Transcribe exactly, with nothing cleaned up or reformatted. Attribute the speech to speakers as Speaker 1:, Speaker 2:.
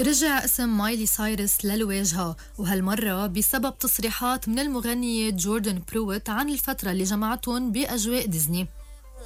Speaker 1: رجع اسم مايلي سايرس للواجهة، وهالمرة بسبب تصريحات من المغنية جوردن برويت عن الفترة اللي جمعتهم بأجواء ديزني.